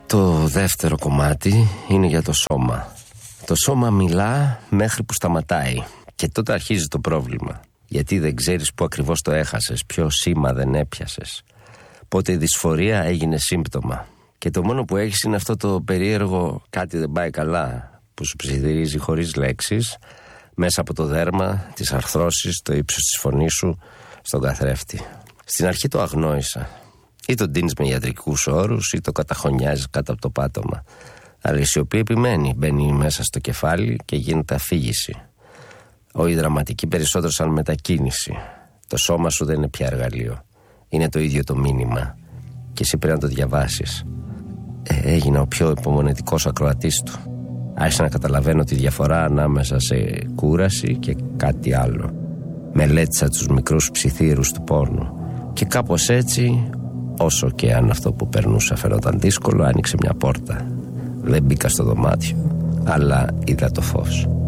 Το δεύτερο κομμάτι είναι για το σώμα. Το σώμα μιλά μέχρι που σταματάει. Και τότε αρχίζει το πρόβλημα. Γιατί δεν ξέρεις πού ακριβώς το έχασες, ποιο σήμα δεν έπιασες. Πότε η δυσφορία έγινε σύμπτωμα. Και το μόνο που έχεις είναι αυτό το περίεργο κάτι δεν πάει καλά, που σου ψιθυρίζει χωρίς λέξεις, μέσα από το δέρμα, τις αρθρώσεις, το ύψος της φωνής σου, στον καθρέφτη. Στην αρχή το αγνόησα. Ή το ντύνεις με ιατρικούς όρους, ή το καταχωνιάζεις κάτω από το πάτωμα. Αλλά η σιωπή επιμένει, μπαίνει μέσα στο κεφάλι και γίνεται αφήγηση. Όχι δραματική, περισσότερο σαν μετακίνηση. Το σώμα σου δεν είναι πια εργαλείο. Είναι το ίδιο το μήνυμα. Και εσύ πρέπει να το διαβάσεις. Έγινα ο πιο υπομονετικός ακροατής του. Άρχισα να καταλαβαίνω τη διαφορά ανάμεσα σε κούραση και κάτι άλλο. Μελέτησα τους μικρούς ψιθύρους του πόρνου. Και κάπως έτσι, όσο και αν αυτό που περνούσα φαινόταν δύσκολο, άνοιξε μια πόρτα. Δεν μπήκα στο δωμάτιο, αλλά είδα το φως.